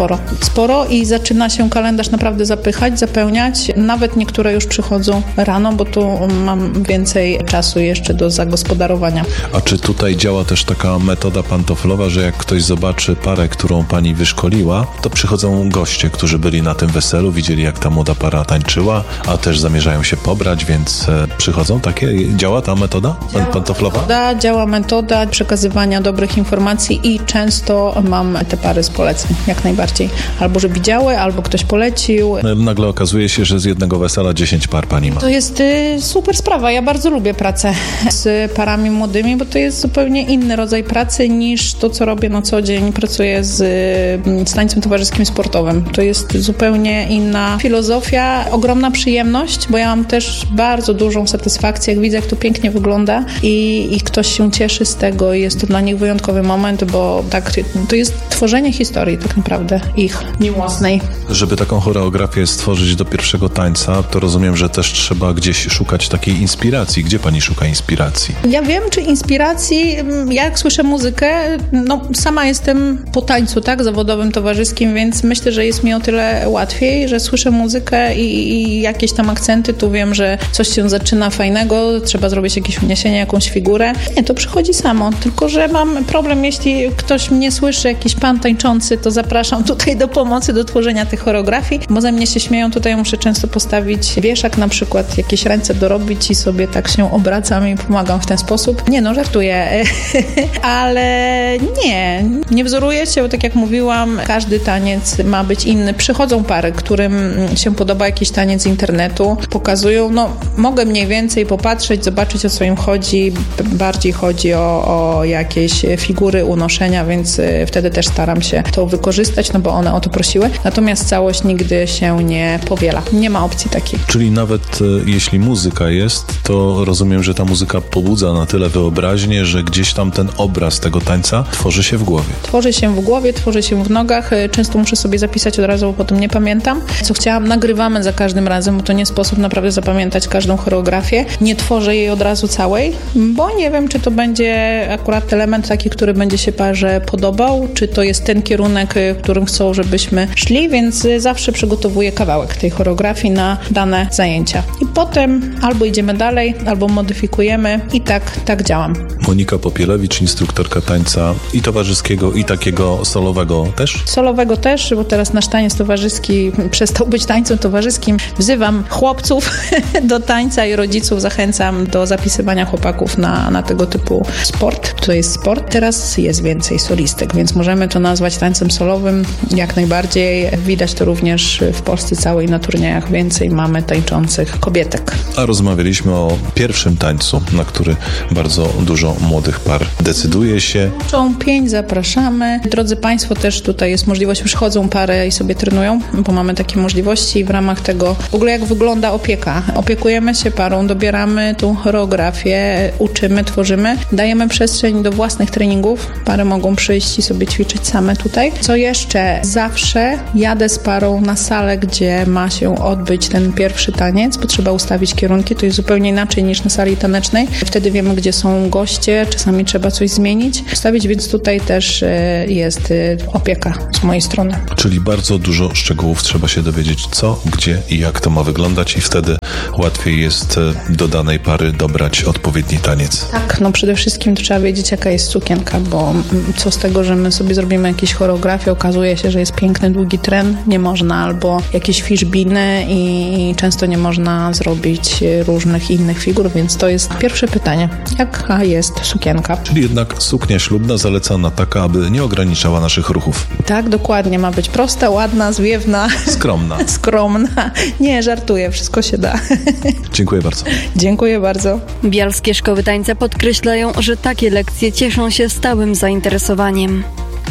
Sporo i zaczyna się kalendarz naprawdę zapychać, zapełniać. Nawet niektóre już przychodzą rano, bo tu mam więcej czasu jeszcze do zagospodarowania. A czy tutaj działa też taka metoda pantoflowa, że jak ktoś zobaczy parę, którą pani wyszkoliła, to przychodzą goście, którzy byli na tym weselu, widzieli jak ta młoda para tańczyła a też zamierzają się pobrać, więc przychodzą takie. Działa ta metoda pantoflowa? Działa metoda przekazywania dobrych informacji i często mam te pary z poleceń, jak najbardziej. Albo że widziały, albo ktoś polecił. Nagle okazuje się, że z jednego wesela 10 par pani ma. To jest super sprawa. Ja bardzo lubię pracę z parami młodymi, bo to jest zupełnie inny rodzaj pracy niż to, co robię na co dzień. Pracuję z tańcem towarzyskim sportowym. To jest zupełnie inna filozofia, ogromna przyjemność, bo ja mam też bardzo dużą satysfakcję, jak widzę, jak to pięknie wygląda i ktoś się cieszy z tego i jest to dla nich wyjątkowy moment, bo tak, to jest tworzenie historii tak naprawdę ich miłosnej. Żeby taką choreografię stworzyć do pierwszego tańca, to rozumiem, że też trzeba gdzieś szukać takiej inspiracji. Gdzie pani szuka inspiracji? Ja wiem, czy inspiracji, jak słyszę muzykę, sama jestem po tańcu, tak, zawodowym, towarzyskim, więc myślę, że jest mi o tyle łatwiej, że słyszę muzykę i jakieś tam akcenty, tu wiem, że coś się zaczyna fajnego, trzeba zrobić jakieś uniesienie, jakąś figurę. Nie, to przychodzi samo, tylko że mam problem, jeśli ktoś mnie słyszy, jakiś pan tańczący, to zapraszam tutaj do pomocy, do tworzenia tych choreografii, bo ze mnie się śmieją, tutaj muszę często postawić wieszak na przykład, jakieś ręce dorobić i sobie tak się obracam i pomagam w ten sposób. Nie, żartuję, ale nie wzoruję się, bo tak jak mówiłam, każdy taniec ma być inny. Przychodzą pary, którym się podoba jakiś taniec z internetu, pokazują, mogę mniej więcej popatrzeć, zobaczyć, o co im chodzi, bardziej chodzi o jakieś figury, unoszenia, więc wtedy też staram się to wykorzystać, bo one o to prosiły. Natomiast całość nigdy się nie powiela. Nie ma opcji takiej. Czyli nawet jeśli muzyka jest, to rozumiem, że ta muzyka pobudza na tyle wyobraźnię, że gdzieś tam ten obraz tego tańca tworzy się w głowie. Tworzy się w głowie, tworzy się w nogach. Często muszę sobie zapisać od razu, bo potem nie pamiętam. Co chciałam, nagrywamy za każdym razem, bo to nie sposób naprawdę zapamiętać każdą choreografię. Nie tworzę jej od razu całej, bo nie wiem, czy to będzie akurat element taki, który będzie się parze podobał, czy to jest ten kierunek, w którym chcą, żebyśmy szli, więc zawsze przygotowuję kawałek tej choreografii na dane zajęcia. I potem albo idziemy dalej, albo modyfikujemy i tak działam. Monika Popielewicz, instruktorka tańca i towarzyskiego, i takiego solowego też? Solowego też, bo teraz nasz taniec towarzyski przestał być tańcem towarzyskim. Wzywam chłopców do tańca i rodziców zachęcam do zapisywania chłopaków na tego typu sport. To jest sport. Teraz jest więcej solistek, więc możemy to nazwać tańcem solowym. Jak najbardziej. Widać to również w Polsce całej na turniejach. Więcej mamy tańczących kobietek. A rozmawialiśmy o pierwszym tańcu, na który bardzo dużo młodych par decyduje się. 5 zapraszamy. Drodzy Państwo, też tutaj jest możliwość, przychodzą pary i sobie trenują, bo mamy takie możliwości w ramach tego. W ogóle jak wygląda opieka? Opiekujemy się parą, dobieramy tą choreografię, uczymy, tworzymy, dajemy przestrzeń do własnych treningów. Pary mogą przyjść i sobie ćwiczyć same tutaj. Co jeszcze? Zawsze jadę z parą na salę, gdzie ma się odbyć ten pierwszy taniec, bo trzeba ustawić kierunki. To jest zupełnie inaczej niż na sali tanecznej. Wtedy wiemy, gdzie są goście, czasami trzeba coś zmienić, ustawić, więc tutaj też jest opieka z mojej strony. Czyli bardzo dużo szczegółów trzeba się dowiedzieć, co, gdzie i jak to ma wyglądać i wtedy łatwiej jest do danej pary dobrać odpowiedni taniec. Tak, przede wszystkim trzeba wiedzieć, jaka jest sukienka, bo co z tego, że my sobie zrobimy jakieś choreografię, okazuje się, że jest piękny, długi tren, nie można, albo jakieś fiszbiny i często nie można zrobić różnych innych figur, więc to jest pierwsze pytanie. Jaka jest sukienka? Czyli jednak suknia ślubna zalecana taka, aby nie ograniczała naszych ruchów. Tak, dokładnie. Ma być prosta, ładna, zwiewna. Skromna. Skromna. Nie, żartuję. Wszystko się da. Dziękuję bardzo. Dziękuję bardzo. Bielskie szkoły tańca podkreślają, że takie lekcje cieszą się stałym zainteresowaniem.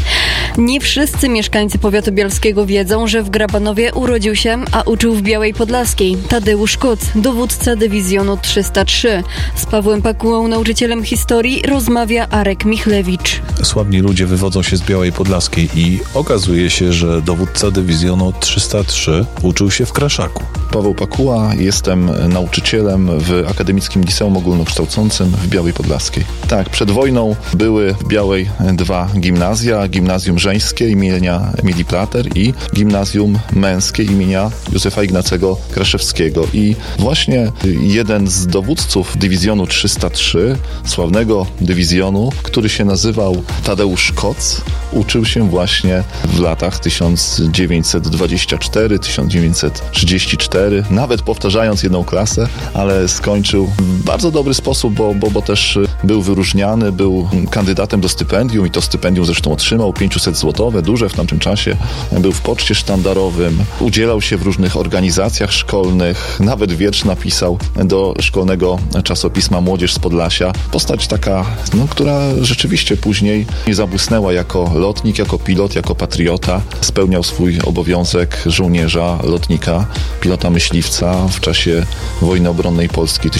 Nie wszyscy mieszkańcy powiatu bielskiego wiedzą, że w Grabanowie urodził się, a uczył w Białej Podlaskiej Tadeusz Koc, dowódca dywizjonu 303. Z Pawłem Pakułą, nauczycielem historii, rozmawia Arek Michlewicz. Sławni ludzie wywodzą się z Białej Podlaskiej i okazuje się, że dowódca dywizjonu 303 uczył się w Kraszaku. Paweł Pakuła, jestem nauczycielem w Akademickim Liceum Ogólnokształcącym w Białej Podlaskiej. Tak, przed wojną były w Białej 2 gimnazja. Gimnazjum Żeńskie imienia Emilii Plater i Gimnazjum Męskie imienia Józefa Ignacego Kraszewskiego. I właśnie jeden z dowódców dywizjonu 303, sławnego dywizjonu, który się nazywał Tadeusz Koc, uczył się właśnie w latach 1924-1934 4, nawet powtarzając jedną klasę, ale skończył w bardzo dobry sposób, bo też był wyróżniany, był kandydatem do stypendium i to stypendium zresztą otrzymał, 500 złotowe, duże w tamtym czasie. Był w poczcie sztandarowym, udzielał się w różnych organizacjach szkolnych, nawet wiersz napisał do szkolnego czasopisma Młodzież z Podlasia. Postać taka, która rzeczywiście później zabłysnęła jako lotnik, jako pilot, jako patriota. Spełniał swój obowiązek żołnierza, lotnika, pilota myśliwca w czasie wojny obronnej Polski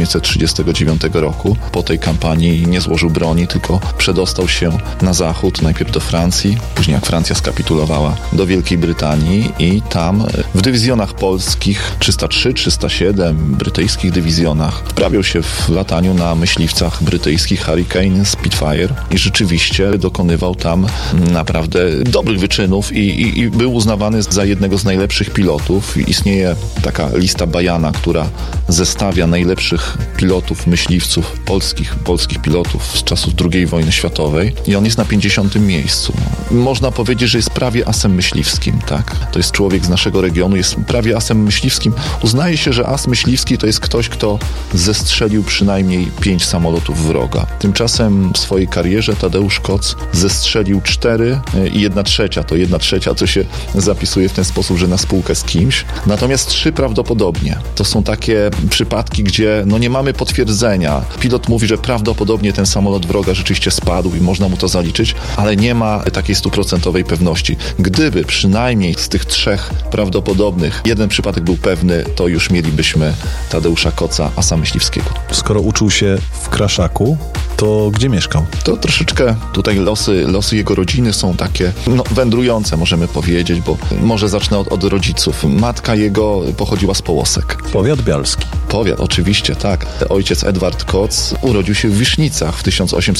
1939 roku. Po tej kampanii nie złożył broni, tylko przedostał się na zachód, najpierw do Francji, później jak Francja skapitulowała, do Wielkiej Brytanii i tam w dywizjonach polskich 303, 307, brytyjskich dywizjonach wprawiał się w lataniu na myśliwcach brytyjskich Hurricane, Spitfire i rzeczywiście dokonywał tam naprawdę dobrych wyczynów i był uznawany za jednego z najlepszych pilotów. Istnieje taka lista Bajana, która zestawia najlepszych pilotów, myśliwców, polskich pilotów z czasów II wojny światowej i on jest na 50. miejscu. Można powiedzieć, że jest prawie asem myśliwskim, tak? To jest człowiek z naszego regionu, jest prawie asem myśliwskim. Uznaje się, że as myśliwski to jest ktoś, kto zestrzelił przynajmniej 5 samolotów wroga. Tymczasem w swojej karierze Tadeusz Koc zestrzelił 4 i 1/3. To 1/3 to się zapisuje w ten sposób, że na spółkę z kimś. Natomiast 3 prawdopodobnie. To są takie przypadki, gdzie nie mamy potwierdzenia. Pilot mówi, że prawdopodobnie ten samolot wroga rzeczywiście spadł i można mu to zaliczyć, ale nie ma takiej 100% pewności. Gdyby przynajmniej z tych 3 prawdopodobnych jeden przypadek był pewny, to już mielibyśmy Tadeusza Koca, asa myśliwskiego. Skoro uczył się w Kraszaku, to gdzie mieszkał? To troszeczkę tutaj losy jego rodziny są takie wędrujące, możemy powiedzieć, bo może zacznę od rodziców. Matka jego pochodziła z Połosek. Powiat bialski. Powiat, oczywiście, tak. Ojciec Edward Koc urodził się w Wisznicach w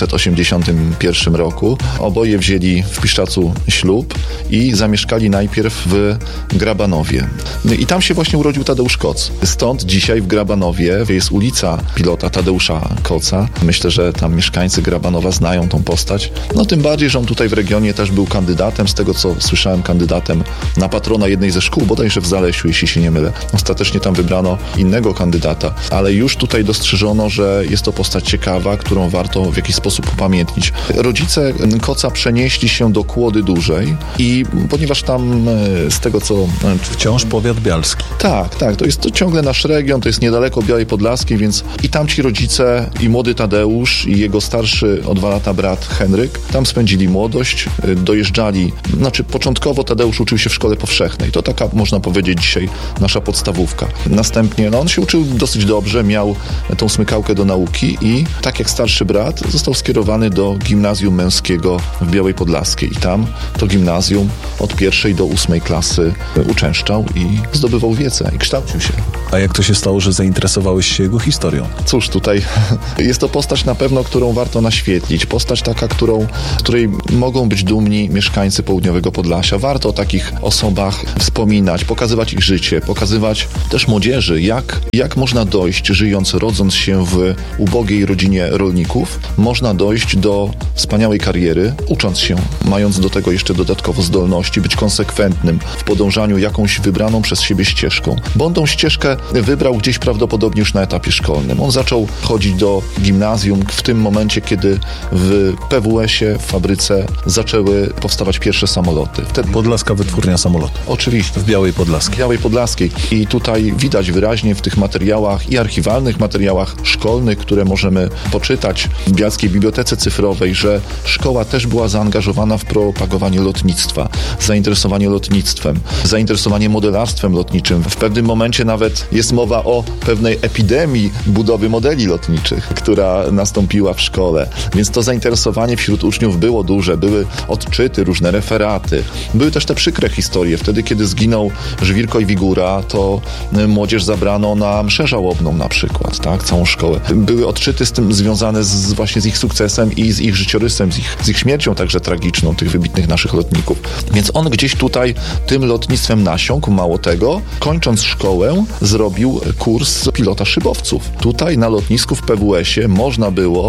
1881 roku. Oboje wzięli w Piszczacu ślub i zamieszkali najpierw w Grabanowie. I tam się właśnie urodził Tadeusz Koc. Stąd dzisiaj w Grabanowie jest ulica pilota Tadeusza Koca. Myślę, że tam mieszkańcy Grabanowa znają tą postać. Tym bardziej, że on tutaj w regionie też był kandydatem, z tego co słyszałem, kandydatem na patrona jednej ze szkół, bodajże w Zalesiu, jeśli się nie mylę. Ostatecznie tam wybrano innego kandydata, ale już tutaj dostrzeżono, że jest to postać ciekawa, którą warto w jakiś sposób upamiętnić. Rodzice Koca przenieśli się do Kłody Dużej i ponieważ tam z tego co... Wciąż powiat bialski. Tak, to jest to ciągle nasz region, to jest niedaleko Białej Podlaskiej, więc i tamci rodzice, i młody Tadeusz, i jego starszy o 2 lata brat Henryk, tam spędzili młodość, dojeżdżali, początkowo Tadeusz uczył się w szkole powszechnej, to taka, można powiedzieć dzisiaj, nasza podstawówka. Następnie, on się uczył dosyć dobrze, miał tą smykałkę do nauki i tak jak starszy brat, został skierowany do gimnazjum męskiego w Białej Podlaskiej i tam to gimnazjum od 1. do 8. klasy uczęszczał i zdobywał wiedzę i kształcił się. A jak to się stało, że zainteresowałeś się jego historią? Cóż, tutaj jest to postać na pewno, którą warto naświetlić. Postać taka, której mogą być dumni mieszkańcy Południowego Podlasia. Warto o takich osobach wspominać, pokazywać ich życie, pokazywać też młodzieży, jak można dojść, rodząc się w ubogiej rodzinie rolników, można dojść do wspaniałej kariery, ucząc się, mając do tego jeszcze dodatkowo zdolności, być konsekwentnym w podążaniu jakąś wybraną przez siebie ścieżką. Bo on tą ścieżkę wybrał gdzieś prawdopodobnie już na etapie szkolnym. On zaczął chodzić do gimnazjum w tym momencie, kiedy w PWS-ie, w fabryce zaczęły powstawać pierwsze samoloty. Wtedy... Podlaska Wytwórnia Samolotu. Oczywiście. W Białej Podlaskiej. W Białej Podlaskiej. I tutaj widać wyraźnie w tych materiałach i archiwalnych, materiałach szkolnych, które możemy poczytać w Bialskiej Bibliotece Cyfrowej, że szkoła też była zaangażowana w propagowanie lotnictwa, zainteresowanie lotnictwem, zainteresowanie modelarstwem lotniczym. W pewnym momencie nawet jest mowa o pewnej epidemii budowy modeli lotniczych, która nastąpiła w szkole. Więc to zainteresowanie wśród uczniów było duże. Były odczyty, różne referaty. Były też te przykre historie. Wtedy, kiedy zginął Żwirko i Wigóra, to młodzież zabrano na mszę żałobną na przykład, tak? Całą szkołę. Były odczyty z tym związane właśnie z ich sukcesem i z ich życiorysem, z ich śmiercią także tragiczną, tych wybitnych naszych lotników. Więc on gdzieś tutaj tym lotnictwem nasiąkł. Mało tego, kończąc szkołę, zrobił kurs pilota szybowców. Tutaj na lotnisku w PWS-ie można było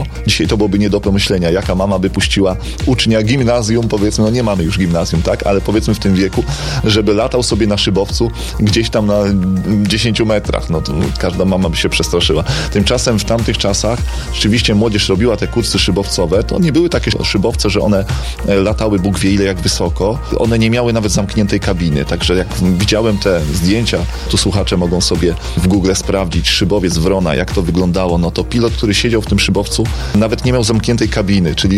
było. Dzisiaj to byłoby nie do pomyślenia, jaka mama by puściła ucznia gimnazjum, powiedzmy, no nie mamy już gimnazjum, tak, ale powiedzmy w tym wieku, żeby latał sobie na szybowcu gdzieś tam na 10 metrach. No to każda mama by się przestraszyła. Tymczasem w tamtych czasach rzeczywiście młodzież robiła te kursy szybowcowe. To nie były takie szybowce, że one latały Bóg wie ile, jak wysoko. One nie miały nawet zamkniętej kabiny. Także jak widziałem te zdjęcia, tu słuchacze mogą sobie w Google sprawdzić szybowiec Wrona, jak to wyglądało, no to pilot, który siedział w tym szybowcu, nawet nie miał zamkniętej kabiny, czyli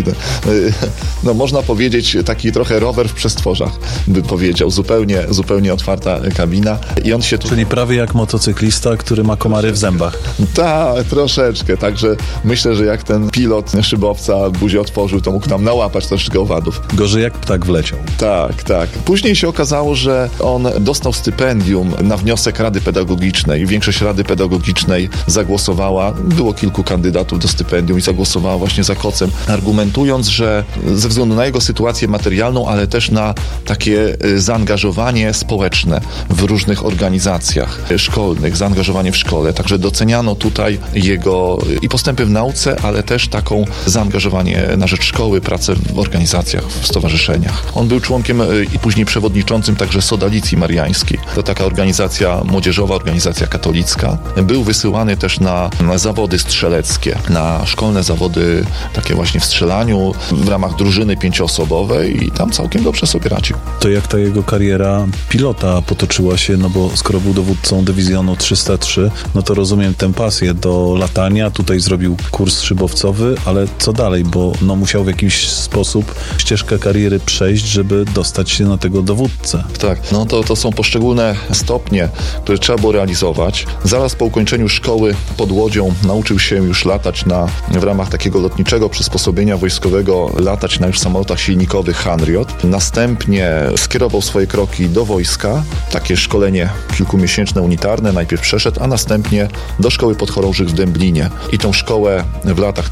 no można powiedzieć taki trochę rower w przestworzach, by powiedział. Zupełnie otwarta kabina. I on się Czyli prawie jak motocyklista, który ma komary w zębach. Tak, troszeczkę. Także myślę, że jak ten pilot szybowca buzię otworzył, to mógł tam nałapać troszeczkę owadów. Gorzej jak ptak wleciał. Tak. Później się okazało, że on dostał stypendium na wniosek Rady Pedagogicznej. Większość Rady Pedagogicznej zagłosowała. Było kilku kandydatów do stypendium i zagłosowała właśnie za Kocem, argumentując, że ze względu na jego sytuację materialną, ale też na takie zaangażowanie społeczne w różnych organizacjach szkolnych, zaangażowanie w szkole. Także doceniano tutaj jego i postępy w nauce, ale też taką zaangażowanie na rzecz szkoły, pracę w organizacjach, w stowarzyszeniach. On był członkiem i później przewodniczącym także Sodalicji Mariańskiej. To taka organizacja młodzieżowa, organizacja katolicka. Był wysyłany też na zawody strzeleckie, na szkolne zawody takie właśnie w strzelaniu w ramach drużyny 5-osobowej i tam całkiem dobrze sobie radził. To jak ta jego kariera pilota potoczyła się, no bo skoro był dowódcą dywizjonu 303, no to rozumiem tę pasję do latania, tutaj zrobił kurs szybowcowy, ale co dalej, bo no musiał w jakiś sposób ścieżkę kariery przejść, żeby dostać się na tego dowódcę. Tak, no to są poszczególne stopnie, które trzeba było realizować. Zaraz po ukończeniu szkoły pod Łodzią nauczył się już latać w ramach takiego lotniczego przysposobienia wojskowego, latać na już samolotach silnikowych Hanriot. Następnie skierował swoje kroki do wojska, takie szkolenie kilkumiesięczne, unitarne najpierw przeszedł, a następnie do szkoły podchorążych w Dęblinie. I tą szkołę w latach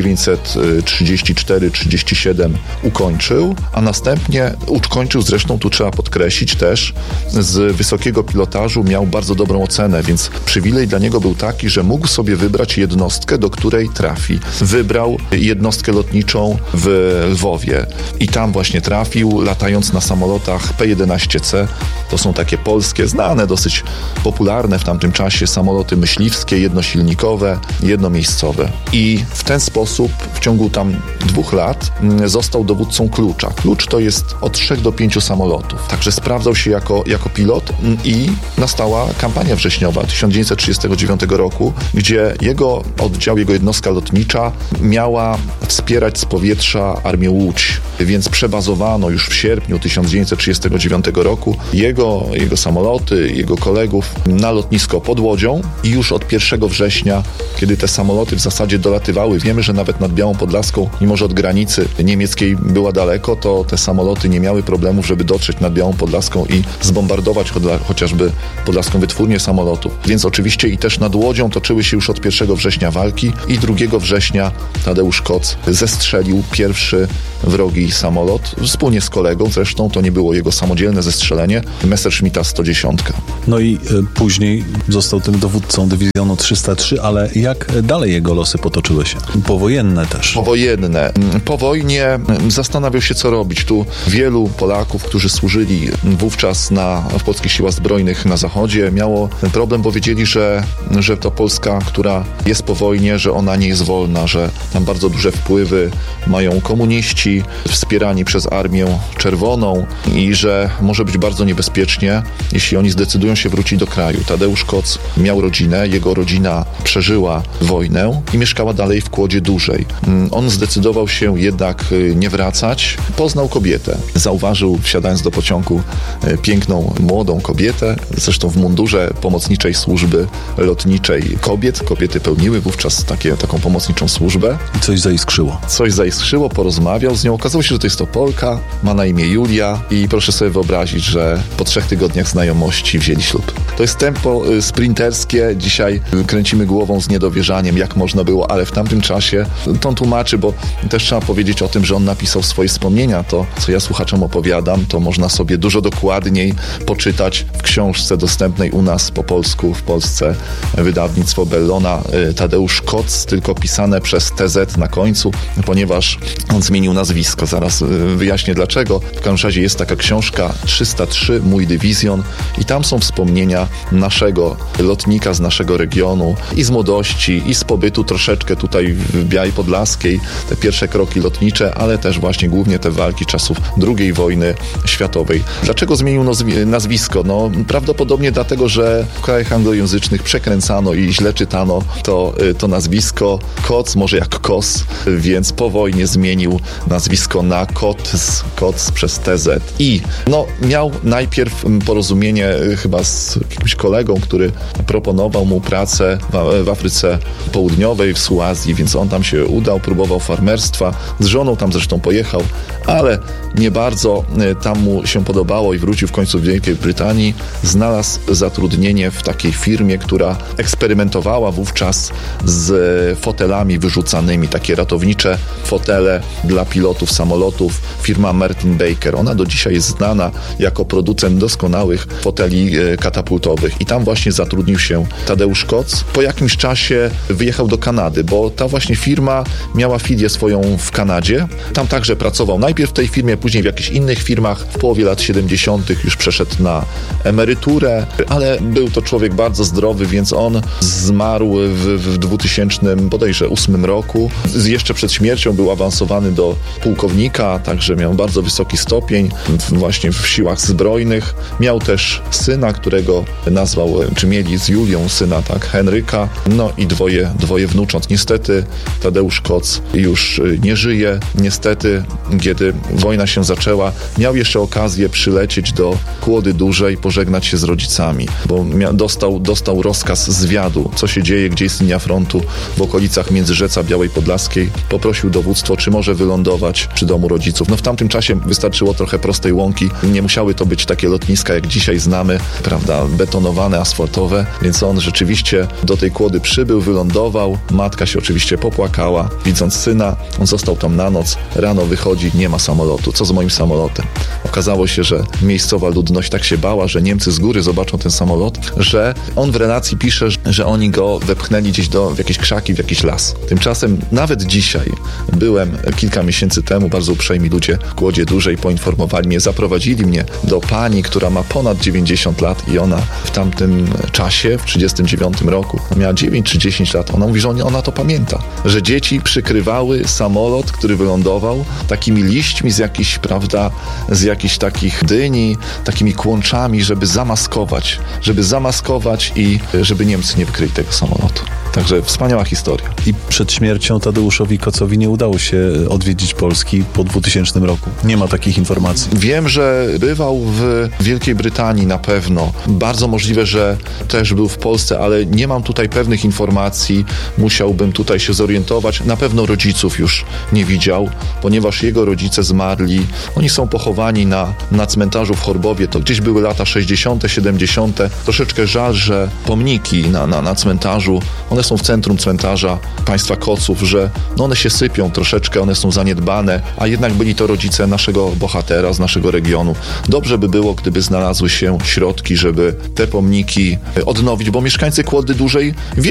1934-37 ukończył, a następnie ukończył zresztą, tu trzeba podkreślić też, z wysokiego pilotażu miał bardzo dobrą ocenę, więc przywilej dla niego był taki, że mógł sobie wybrać jednostkę, do której trafi. Wybrał jednostkę lotniczą w Lwowie i tam właśnie trafił, latając na samolotach P-11C. To są takie polskie, znane, dosyć popularne w tamtym czasie samoloty myśliwskie, jednosilnikowe, jednomiejscowe. I w ten sposób w ciągu tam 2 lat został dowódcą Klucza. Klucz to jest od 3 do 5 samolotów. Także sprawdzał się jako pilot i nastała kampania wrześniowa 1939 roku, gdzie jego oddział, jego jednostka lotnicza miała wspierać z powietrza Armię Łódź. Więc przebazowano już w sierpniu 1939 roku jego samoloty, jego kolegów na lotnisko pod Łodzią i już od 1 września, kiedy te samoloty w zasadzie dolatywały, wiemy, że nawet nad Białą Podlaską, mimo że od granicy niemieckiej była daleko, to te samoloty nie miały problemów, żeby dotrzeć nad Białą Podlaską i zbombardować chociażby podlaską wytwórnię samolotów. Więc oczywiście i też nad Łodzią toczyły się już od 1 września walki i 2 września Tadeusz Koc zestrzelił pierwszy wrogi samolot, wspólnie z kolegą, zresztą to nie było jego samodzielne zestrzelenie, Messerschmitta 110. No i później został tym dowódcą dywizjonu 303, ale jak dalej jego losy potoczyły się? Powojenne też. Powojenne. Po wojnie zastanawiał się, co robić. Tu wielu Polaków, którzy służyli wówczas w polskich siłach zbrojnych na zachodzie, miało ten problem, bo wiedzieli, że to Polska, która jest po wojnie, że ona nie jest wolna, że tam bardzo duże wpływy mają komuniści wspierani przez Armię Czerwoną i że może być bardzo niebezpiecznie, jeśli oni zdecydują się wrócić do kraju. Tadeusz Koc miał rodzinę, jego rodzina przeżyła wojnę i mieszkała dalej w Kłodzie dłużej. On zdecydował się jednak nie wracać. Poznał kobietę. Zauważył, wsiadając do pociągu, piękną, młodą kobietę, zresztą w mundurze pomocniczej służby lotniczej kobiet. Kobiety pełniły wówczas taką pomocniczą służbę. I coś zaiskrzyło, porozmawiał z nią. Okazało się, że to jest to Polka, ma na imię Julia i proszę sobie wyobrazić, że po 3 tygodniach znajomości wzięli ślub. To jest tempo sprinterskie. Dzisiaj kręcimy głową z niedowierzaniem, jak można było, ale w tamtym czasie to on tłumaczy, bo też trzeba powiedzieć o tym, że on napisał swoje wspomnienia. To, co ja słuchaczom opowiadam, to można sobie dużo dokładniej poczytać w książce dostępnej u nas po polsku, w Polsce, wydawnictwo Bellona. Tadeusz Koc, tylko pisany pisane przez TZ na końcu, ponieważ on zmienił nazwisko. Zaraz wyjaśnię dlaczego. W każdym razie jest taka książka 303, Mój dywizjon, i tam są wspomnienia naszego lotnika z naszego regionu i z młodości, i z pobytu troszeczkę tutaj w Białej Podlaskiej, te pierwsze kroki lotnicze, ale też właśnie głównie te walki czasów II wojny światowej. Dlaczego zmienił nazwisko? No, prawdopodobnie dlatego, że w krajach anglojęzycznych przekręcano i źle czytano to nazwisko. Koc, może jak Kos, więc po wojnie zmienił nazwisko na Koc przez TZ. I miał najpierw porozumienie chyba z jakimś kolegą, który proponował mu pracę w Afryce Południowej, w Suazji, więc on tam się udał, próbował farmerstwa. Z żoną tam zresztą pojechał, ale nie bardzo tam mu się podobało i wrócił w końcu w Wielkiej Brytanii. Znalazł zatrudnienie w takiej firmie, która eksperymentowała wówczas z fotelami wyrzucanymi, takie ratownicze fotele dla pilotów samolotów, firma Martin Baker. Ona do dzisiaj jest znana jako producent doskonałych foteli katapultowych i tam właśnie zatrudnił się Tadeusz Koc. Po jakimś czasie wyjechał do Kanady, bo ta właśnie firma miała filię swoją w Kanadzie. Tam także pracował najpierw w tej firmie, później w jakichś innych firmach. W połowie lat 70. już przeszedł na emeryturę, ale był to człowiek bardzo zdrowy, więc on zmarł w 2008 roku. Jeszcze przed śmiercią był awansowany do pułkownika, także miał bardzo wysoki stopień właśnie w siłach zbrojnych. Miał też syna, którego nazwał, czy mieli z Julią syna, tak, Henryka, i dwoje wnucząt. Niestety Tadeusz Koc już nie żyje. Niestety, kiedy wojna się zaczęła, miał jeszcze okazję przylecieć do Kłody Dużej, pożegnać się z rodzicami, bo dostał rozkaz zwiadu, co się dzieje, gdzie jest linia frontu w okolicach Międzyrzeca Białej Podlaskiej. Poprosił dowództwo, czy może wylądować przy domu rodziców. W tamtym czasie wystarczyło trochę prostej łąki. Nie musiały to być takie lotniska, jak dzisiaj znamy, prawda, betonowane, asfaltowe, więc on rzeczywiście do tej Kłody przybył, wylądował. Matka się oczywiście popłakała, widząc syna. On został tam na noc. Rano wychodzi, nie ma samolotu. Co z moim samolotem? Okazało się, że miejscowa ludność tak się bała, że Niemcy z góry zobaczą ten samolot, że on w relacji pisze, że oni go wepchnęli gdzieś w jakieś krzaki, w jakiś las. Tymczasem nawet dzisiaj byłem kilka miesięcy temu, bardzo uprzejmi ludzie w Kłodzie Dużej poinformowali mnie, zaprowadzili mnie do pani, która ma ponad 90 lat i ona w tamtym czasie, w 1939 roku, miała 9 czy 10 lat. Ona mówi, że ona to pamięta, że dzieci przykrywały samolot, który wylądował, takimi liśćmi z jakichś, prawda, z jakichś takich dyni, takimi kłączami, żeby zamaskować i żeby Niemcy nie wykryli tego samolotu. Także wspaniała historia. I przed śmiercią Tadeuszowi Kocowi nie udało się odwiedzić Polski po 2000 roku. Nie ma takich informacji. Wiem, że bywał w Wielkiej Brytanii na pewno. Bardzo możliwe, że też był w Polsce, ale nie mam tutaj pewnych informacji. Musiałbym tutaj się zorientować. Na pewno rodziców już nie widział, ponieważ jego rodzice zmarli. Oni są pochowani na cmentarzu w Chorbowie. To gdzieś były lata 60., 70. Troszeczkę żal, że pomniki na cmentarzu, one są w centrum cmentarza państwa Koców, że one się sypią troszeczkę, one są zaniedbane, a jednak byli to rodzice naszego bohatera z naszego regionu. Dobrze by było, gdyby znalazły się środki, żeby te pomniki odnowić, bo mieszkańcy Kłody Dużej wiedzą,